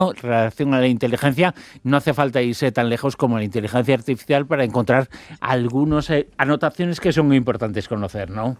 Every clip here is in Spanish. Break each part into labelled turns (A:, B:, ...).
A: En relación a la inteligencia, no hace falta irse tan lejos como la inteligencia artificial para encontrar algunas anotaciones que son muy importantes conocer, ¿no?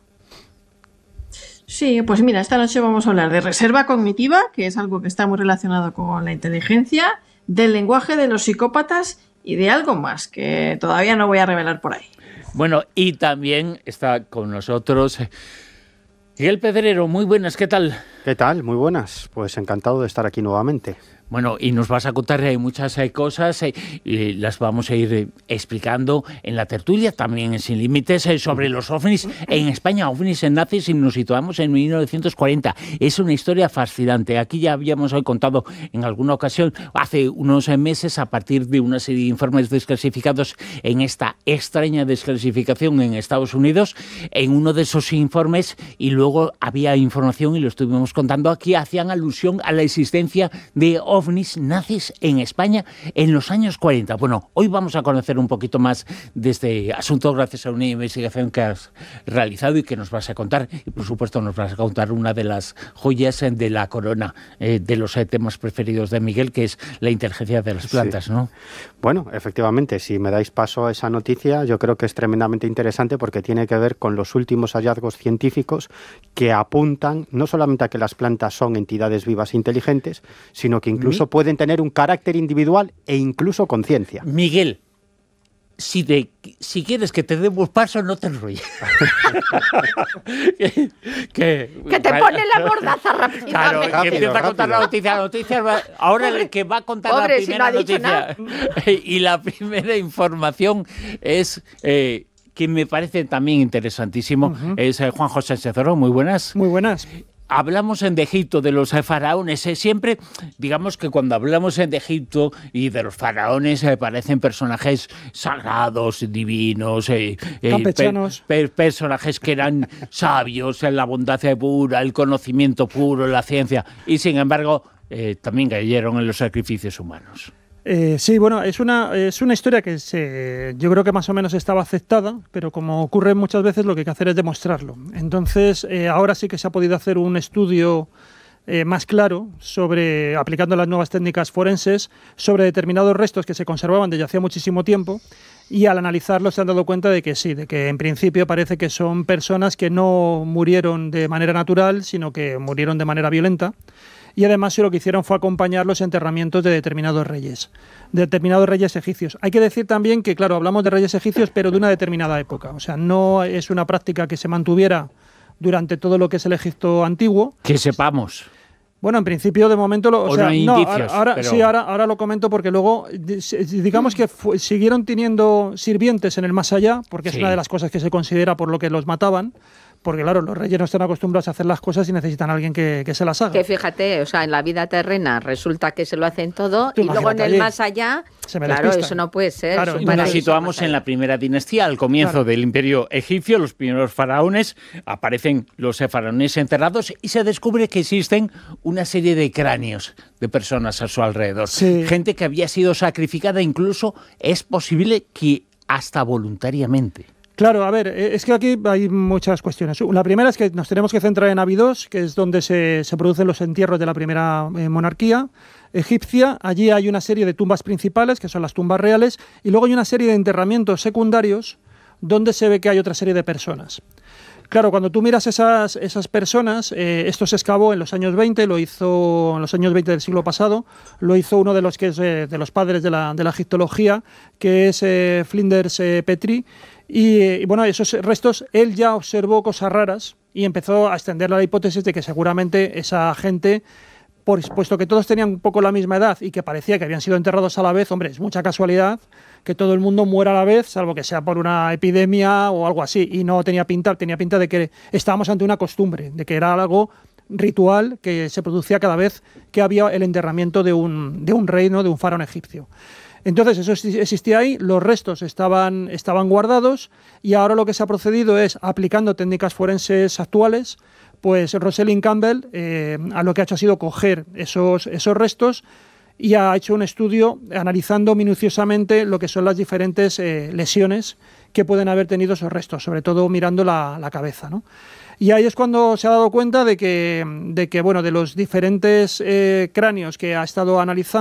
B: Sí, pues mira, esta noche vamos a hablar de reserva cognitiva, que es algo que está muy relacionado con la inteligencia, del lenguaje de los psicópatas y de algo más que todavía no voy a revelar por ahí.
A: Bueno, y también está con nosotros Miguel Pedrero. Muy buenas, ¿qué tal?
C: ¿Qué tal? Muy buenas. Pues encantado de estar aquí nuevamente.
A: Bueno, y nos vas a contar muchas cosas y las vamos a ir explicando en la tertulia, también en Sin Límites, sobre los ovnis en España, ovnis en nazis, y nos situamos en 1940. Es una historia fascinante. Aquí ya habíamos contado en alguna ocasión, hace unos meses, a partir de una serie de informes desclasificados en esta extraña desclasificación en Estados Unidos, en uno de esos informes, y luego había información, y lo estuvimos contando aquí, hacían alusión a la existencia de ovnis nazis en España en los años 40. Bueno, hoy vamos a conocer un poquito más de este asunto gracias a una investigación que has realizado y que nos vas a contar. Y por supuesto nos vas a contar una de las joyas de la corona, de los temas preferidos de Miguel, que es la inteligencia de las plantas, ¿no?
C: Bueno, efectivamente, si me dais paso a esa noticia, yo creo que es tremendamente interesante porque tiene que ver con los últimos hallazgos científicos que apuntan no solamente a que las plantas son entidades vivas e inteligentes, sino que incluso pueden tener un carácter individual e incluso conciencia.
A: Miguel, si quieres que te demos paso, no te enrolles.
D: que te pone la mordaza rápidamente.
A: Claro, que empieza a contar la noticia. Ahora el que va a contar la primera noticia y la primera información es... que me parece también interesantísimo, es Juan José Sezoro. Muy buenas.
E: Muy buenas.
A: Hablamos de Egipto, de los faraones. Siempre, digamos que cuando hablamos de Egipto y de los faraones, parecen personajes sagrados, divinos,
E: campechanos.
A: Personajes que eran sabios, la bondad pura, el conocimiento puro, la ciencia. Y sin embargo, también cayeron en los sacrificios humanos.
E: Sí, bueno, es una historia que yo creo que más o menos estaba aceptada, pero como ocurre muchas veces, lo que hay que hacer es demostrarlo. Entonces, ahora sí que se ha podido hacer un estudio más claro aplicando las nuevas técnicas forenses, sobre determinados restos que se conservaban desde hacía muchísimo tiempo, y al analizarlos se han dado cuenta de que sí, de que en principio parece que son personas que no murieron de manera natural, sino que murieron de manera violenta. Y además lo que hicieron fue acompañar los enterramientos de determinados reyes egipcios. Hay que decir también que, claro, hablamos de reyes egipcios, pero de una determinada época. O sea, no es una práctica que se mantuviera durante todo lo que es el Egipto antiguo.
A: Que sepamos.
E: Bueno, en principio, de momento... Ahora lo comento porque luego, digamos que siguieron teniendo sirvientes en el más allá, porque es una de las cosas que se considera por lo que los mataban. Porque, claro, los reyes no están acostumbrados a hacer las cosas y necesitan a alguien que se las haga.
D: Que fíjate, o sea, en la vida terrena resulta que se lo hacen todo y luego en el más allá, claro, eso no puede ser.
A: Claro, nos situamos en la primera dinastía, al comienzo del Imperio egipcio, los primeros faraones, aparecen los faraones enterrados y se descubre que existen una serie de cráneos de personas a su alrededor. Sí. Gente que había sido sacrificada, incluso es posible que hasta voluntariamente.
E: Claro, a ver, es que aquí hay muchas cuestiones. La primera es que nos tenemos que centrar en Abidos, que es donde se producen los entierros de la primera monarquía egipcia. Allí hay una serie de tumbas principales, que son las tumbas reales, y luego hay una serie de enterramientos secundarios donde se ve que hay otra serie de personas. Claro, cuando tú miras esas personas, esto se excavó en los años 20, lo hizo en los años 20 del siglo pasado, lo hizo uno de los que es de los padres de la egiptología, que es Flinders Petrie. Y bueno, esos restos, él ya observó cosas raras y empezó a extender la hipótesis de que seguramente esa gente, puesto que todos tenían un poco la misma edad y que parecía que habían sido enterrados a la vez, hombre, es mucha casualidad que todo el mundo muera a la vez, salvo que sea por una epidemia o algo así, y no tenía pinta de que estábamos ante una costumbre, de que era algo ritual que se producía cada vez que había el enterramiento de un rey, ¿no?, de un faraón egipcio. Entonces eso existía ahí, los restos estaban guardados y ahora lo que se ha procedido es, aplicando técnicas forenses actuales, pues Rosalind Campbell a lo que ha hecho ha sido coger esos restos y ha hecho un estudio analizando minuciosamente lo que son las diferentes lesiones que pueden haber tenido esos restos, sobre todo mirando la cabeza, ¿no? Y ahí es cuando se ha dado cuenta de que bueno, de los diferentes cráneos que ha estado analizando,